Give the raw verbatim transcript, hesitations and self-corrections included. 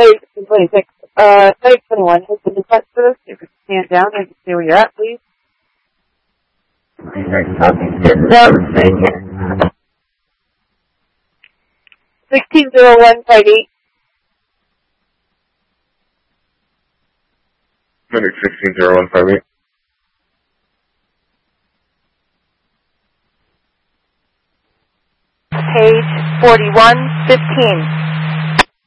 thirty twenty-six. Uh, thirty twenty-one has been dispatched for this. You can stand down and see where you're at, please. Sixteen zero one five eight. Medic sixteen zero one five eight. Page forty-one fifteen.